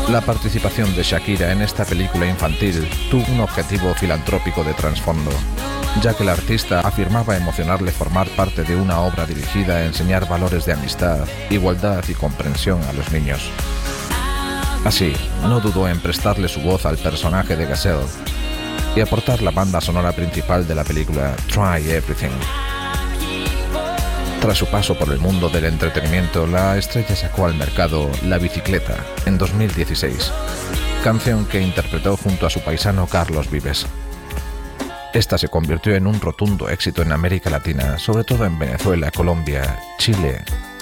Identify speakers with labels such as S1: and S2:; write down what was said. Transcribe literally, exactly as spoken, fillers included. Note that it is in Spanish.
S1: La participación de Shakira en esta película infantil tuvo un objetivo filantrópico de trasfondo, ya que el artista afirmaba emocionarle formar parte de una obra dirigida a enseñar valores de amistad, igualdad y comprensión a los niños. Así, no dudó en prestarle su voz al personaje de Gazelle y aportar la banda sonora principal de la película Try Everything. Tras su paso por el mundo del entretenimiento, la estrella sacó al mercado La Bicicleta en dos mil dieciséis, canción que interpretó junto a su paisano Carlos Vives. Esta se convirtió en un rotundo éxito en América Latina, sobre todo en Venezuela, Colombia, Chile